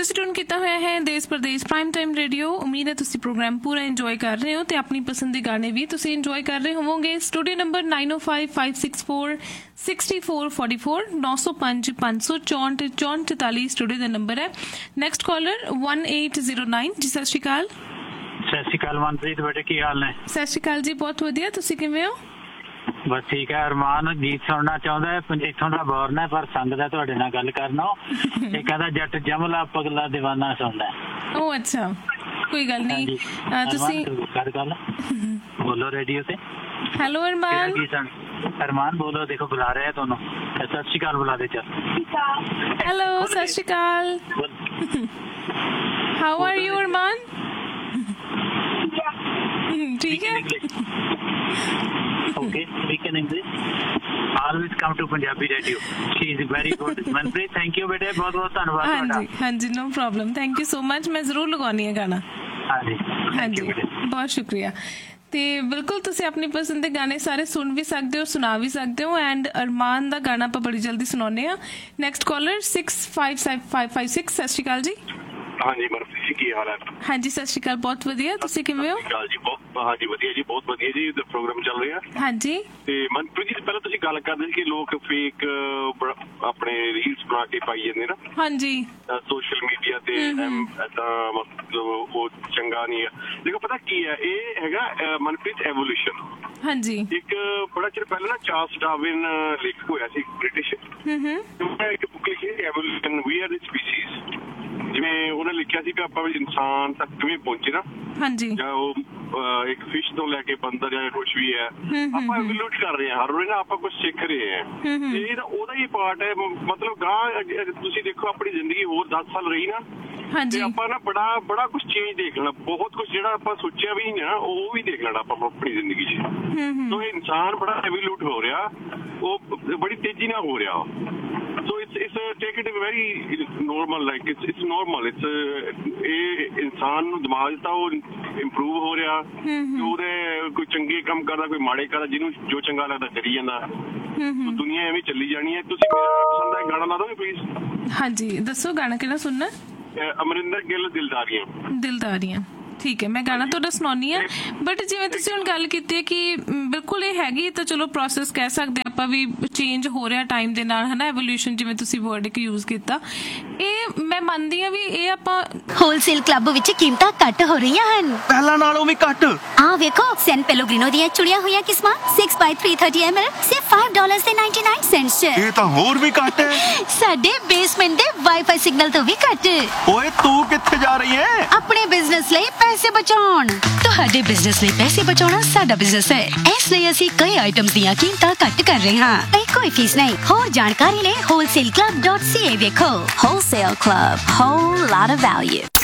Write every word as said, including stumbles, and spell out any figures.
ਤੁਸੀਂ ਟਿਊਨ ਕੀਤਾ ਹੋਇਆ ਹੈ ਦੇਸ਼ ਪ੍ਰਦੇਸ਼ ਪ੍ਰਾਈਮ ਟਾਈਮ ਰੇਡੀਓ। ਉਮੀਦ ਹੈ ਤੁਸੀਂ ਪ੍ਰੋਗਰਾਮ ਪੂਰਾ ਇੰਜੋਏ ਕਰ ਰਹੇ ਹੋ ਤੇ ਆਪਣੀ ਪਸੰਦ ਦੇ ਗਾਣੇ ਵੀ ਤੁਸੀਂ ਇੰਜੋਏ ਕਰ ਰਹੇ ਹੋਵੋਗੇ। ਸਟੂਡੀਓ ਨੰਬਰ ਨਾਈਨ ਓ five five six four sixty four forty four ਨੌ ਸੌ ਪੰਜ ਪੰਜ ਸੌ ਚੌਂਹਠ ਚੌਂਹਠ ਚੁਤਾਲੀ ਸਟੂਡੀਓ ਦਾ ਨੰਬਰ ਹੈ। Next collar one eight zero nine ਜੀ। ਸਤਿ ਸ਼੍ਰੀ ਅਕਾਲ। ਸਤਿ ਸ਼੍ਰੀ ਅਕਾਲ ਮਨਪ੍ਰੀਤ ਬੇਟੇ, ਕੀ ਹਾਲ ਨੇ? ਸਤਿ ਸ਼੍ਰੀ ਅਕਾਲ ਜੀ, ਬਹੁਤ ਵਧੀਆ, ਤੁਸੀਂ ਕਿਵੇਂ ਹੋ? ਬਸ ਠੀਕ ਹੈ। ਅਰਮਾਨ ਗੀਤ ਸੁਣਨਾ ਚਾਹੁੰਦਾ ਹੈ, ਇੱਥੋਂ ਦਾ ਬੋਰਨ ਹੈ ਪਰ ਸੰਗਦਾ ਤੁਹਾਡੇ ਨਾਲ ਗੱਲ ਕਰਨਾ। ਇਹ ਕਹਿੰਦਾ ਜੱਟ ਜਮਲਾ ਪਗਲਾ ਦੀਵਾਨਾ ਸੁਣਦਾ। ਉਹ ਅੱਛਾ, ਕੋਈ ਗੱਲ ਨਹੀਂ। ਤੁਸੀਂ ਕਰ ਗੱਲ ਬੋਲੋ ਰੇਡੀਓ ਤੇ। ਹੈਲੋ ਅਰਮਾਨ। ਅਰਮਾਨ ਬੋਲੋ, ਦੇਖੋ ਬੁਲਾ ਰਿਹਾ ਤੁਹਾਨੂੰ। ਸਤਿ ਸ਼੍ਰੀ ਅਕਾਲ ਬੁਲਾ ਦੇ। ਚੱਲ ਹੈਲੋ, ਸਤਿ ਸ਼੍ਰੀ ਅਕਾਲ। ਹਾਊ ਆਰ ਯੂ ਅਰਮਾਨ? ਠੀਕ ਹੈ। Okay, speak in English. Always come to Punjabi radio. She is very good. Manpreet, thank you ਬੇਟੇ, ਬਹੁਤ ਬਹੁਤ ਧੰਨਵਾਦ ਤੁਹਾਡਾ। ਹਾਂਜੀ ਹਾਂਜੀ, no problem, thank you so much. ਮੈਂ ਜ਼ਰੂਰ ਲਗਾਉਣੀ ਹੈ ਗਾਣਾ। ਹਾਂਜੀ ਹਾਂਜੀ, ਬਹੁਤ ਸ਼ੁਕਰੀਆ। ਤੇ ਬਿਲਕੁਲ ਤੁਸੀਂ ਆਪਣੀ ਪਸੰਦ ਦੇ ਗਾਣੇ ਸਾਰੇ ਸੁਣ ਵੀ ਸਕਦੇ ਹੋ, ਸੁਣਾ ਵੀ ਸਕਦੇ ਹੋ। ਐਂਡ ਅਰਮਾਨ ਦਾ ਗਾਣਾ ਆਪਾਂ ਬੜੀ ਜਲਦੀ ਸੁਣਾਉਂਦੇ ਹਾਂ। Next collar six five five five six. ਸਤਿ ਸ਼੍ਰੀ ਅਕਾਲ ਜੀ। ਹਾਂਜੀ ਮਨਪ੍ਰੀਤ ਜੀ, ਕੀ ਹਾਲ ਹੈ? ਹਾਂਜੀ ਸਤਿ ਸ਼੍ਰੀ ਅਕਾਲ, ਬਹੁਤ ਵਧੀਆ, ਤੁਸੀਂ ਕਿਵੇਂ ਹੋ? ਜੀ ਬਹੁਤ ਹਾਂਜੀ ਵਧੀਆ ਜੀ, ਬਹੁਤ ਵਧੀਆ ਜੀ। ਪ੍ਰੋਗਰਾਮ ਚੱਲ ਰਿਹਾ। ਹਾਂਜੀ। ਤੇ ਮਨਪ੍ਰੀਤ ਜੀ, ਪਹਿਲਾਂ ਤੁਸੀਂ ਗੱਲ ਕਰਦੇ ਸੀ ਕਿ ਲੋਕ ਫੇਕ ਆਪਣੇ ਰੀਲਸ ਬਣਾ ਕੇ ਪਾਈ ਜਾਂਦੇ ਨਾ। ਹਾਂਜੀ। ਸੋਸ਼ਲ ਮੀਡੀਆ ਤੇ ਏਦਾਂ ਮਤਲਬ ਉਹ ਚੰਗਾ ਨਹੀਂ ਹੈ। ਦੇਖੋ ਪਤਾ ਕੀ ਹੈ, ਇਹ ਹੈਗਾ ਮਨਪ੍ਰੀਤ ਐਵੋਲੂਸ਼ਨ। ਹਾਂਜੀ। ਇੱਕ ਬੜਾ ਚਿਰ ਪਹਿਲਾਂ ਨਾ ਚਾਰਲਸ ਡਾਰਵਿਨ ਲੇਖਕ ਹੋਇਆ ਸੀ, ਬ੍ਰਿਟਿਸ਼। ਇੱਕ ਬੁੱਕ ਲਿਖੀ ਸੀ ਐਵੋਲੂਸ਼ਨ, ਵੀ ਆਰ ਦੀ ਸਪੀਸੀਜ਼। ਜਿਵੇਂ ਉਹਨੇ ਲਿਖਿਆ ਸੀ ਕਿ ਆਪਾਂ ਇਨਸਾਨ ਤੱਕ ਕਿਵੇਂ ਪਹੁੰਚੇ ਨਾ। ਹਾਂਜੀ। ਜਾਂ ਉਹ ਇੱਕ ਫਿਸ਼ ਤੋਂ ਲੈ ਕੇ ਬੰਦਰ ਜਾਂ ਕੁਛ ਵੀ ਹੈ, ਆਪਾਂ ਐਵੋਲੂਟ ਕਰ ਰਹੇ ਹਾਂ ਹਰ ਰੋਜ਼ ਨਾ, ਆਪਾਂ ਕੁਛ ਸਿੱਖ ਰਹੇ ਹਾਂ। ਤੇ ਉਹਦਾ ਹੀ ਪਾਰਟ ਹੈ। ਮਤਲਬ ਗਾਂ ਤੁਸੀਂ ਦੇਖੋ ਆਪਣੀ ਜ਼ਿੰਦਗੀ ਹੋਰ ਦਸ ਸਾਲ ਰਹੀ ਨਾ, ਤੇ ਆਪਾਂ ਨਾ ਬੜਾ ਬੜਾ ਕੁਛ ਚੇਂਜ ਦੇਖ ਲੈਣਾ। ਬਹੁਤ ਕੁਛ ਜਿਹੜਾ ਆਪਾਂ ਸੋਚਿਆ ਵੀ ਨਹੀਂ ਨਾ, ਉਹ ਵੀ ਦੇਖ ਲੈਣਾ ਆਪਾਂ ਆਪਣੀ ਜ਼ਿੰਦਗੀ 'ਚ। ਸੋ ਇਹ ਇਨਸਾਨ ਬੜਾ ਐਵੋਲੂਟ ਹੋ ਰਿਹਾ, ਉਹ ਬੜੀ ਤੇਜ਼ੀ ਨਾਲ ਹੋ ਰਿਹਾ। So it's it's take it very normal, like it's it's normal. It's ਇਹ ਇਨਸਾਨ ਨੂੰ ਦਿਮਾਗ ਦਿੱਤਾ, ਉਹ ਇੰਪਰੂਵ ਹੋ ਰਿਹਾ। ਉਹਦੇ ਕੋਈ ਚੰਗੇ ਕੰਮ ਕਰਦਾ, ਕੋਈ ਮਾੜੇ ਕਰਦਾ, ਜਿਹਨੂੰ ਜੋ ਚੰਗਾ ਲੱਗਦਾ ਕਰੀ ਜਾਂਦਾ। ਦੁਨੀਆ ਐਵੇਂ ਚੱਲੀ ਜਾਣੀ ਹੈ। ਤੁਸੀਂ ਮੇਰਾ ਪਸੰਦ ਦਾ ਗਾਣਾ ਲਾ ਦੋਗੇ ਪਲੀਜ਼? ਹਾਂਜੀ ਦੱਸੋ, ਗਾਣਾ ਕਿਹੜਾ ਸੁਣਨਾ? ਅਮਰਿੰਦਰ ਗਿੱਲ, ਦਿਲਦਾਰੀਆਂ। ਦਿਲਦਾਰੀਆਂ, ਠੀਕ ਹੈ, ਮੈਂ ਗਾਣਾ ਤੁਹਾਡਾ ਸੁਣਾਉਂਦੀ ਹਾਂ। ਬਟ ਜਿਵੇਂ ਤੁਸੀਂ ਹੁਣ ਗੱਲ ਕੀਤੀ ਹੈ ਕਿ ਬਿਲਕੁਲ ਇਹ ਹੈਗੀ, ਤਾਂ ਚਲੋ ਪ੍ਰੋਸੈਸ ਕਹਿ ਸਕਦੇ ਆਪਾਂ ਵੀ, ਚੇਂਜ ਹੋ ਰਿਹਾ ਟਾਈਮ ਦੇ ਨਾਲ, ਹਨਾ। ਐਵੋਲੂਸ਼ਨ ਜਿਵੇਂ ਤੁਸੀਂ ਵਰਡ ਇੱਕ ਯੂਜ਼ ਕੀਤਾ, ਇਹ ਮੈਂ ਮੰਨਦੀ ਹਾਂ ਵੀ ਇਹ ਆਪਾਂ ਹੋਲਸੇਲ ਕਲੱਬ ਵਿੱਚ ਕੀਮਤਾਂ ਘੱਟ ਹੋ ਰਹੀਆਂ ਹਨ, ਪਹਿਲਾਂ ਨਾਲੋਂ ਵੀ ਘੱਟ। ਆਹ ਵੇਖੋ, ਸੈਨ ਪੈਲੋਗ੍ਰਿਨੋ ਦੀਆਂ ਚੁੜੀਆਂ ਹੋਈਆਂ ਕਿਸਮਾਂ ਸਿਕਸ ਬਾਈ ਥ੍ਰੀ ਥਰਟੀ ਐਮ ਐਲ ਸਿਰਫ ਫਾਈਵ ਡਾਲਰ ਤੇ ਨਾਈਨਟੀ ਨਾਈਨ ਸੈਂਟਸ। ਇਹ ਤਾਂ ਹੋਰ ਵੀ ਘੱਟ ਹੈ। ਸਾਡੇ ਬੇਸਮੈਂਟ ਦੇ ਵਾਈਫਾਈ ਸਿਗਨਲ ਤੋਂ ਵੀ ਘੱਟ। ਓਏ ਤੂੰ ਕਿੱਥੇ ਜਾ ਰਹੀ ਹੈ? ਆਪਣੇ ਬਿਜ਼ਨਸ ਲਈ ਪੈਸੇ ਬਚਾਉਣ। ਤੁਹਾਡੇ ਬਿਜ਼ਨਸ ਲਈ ਪੈਸੇ ਬਚਾਉਣਾ ਸਾਡਾ ਬਿਜ਼ਨਸ ਹੈ, ਇਸ ਲਈ ਅਸੀਂ ਕਈ ਆਈਟਮਸ ਦੀਆਂ ਕੀਮਤਾਂ ਘੱਟ ਕਰ ਰਹੇ ਹਾਂ ਤੇ ਕੋਈ ਫੀਸ ਨਹੀਂ। ਹੋਰ ਜਾਣਕਾਰੀ ਲਈ ਹੋਲਸੇਲ ਕਲੱਬ ਡਾਟ ਸੀ ਏ ਵੇਖੋ। Wholesale club, whole lot of value।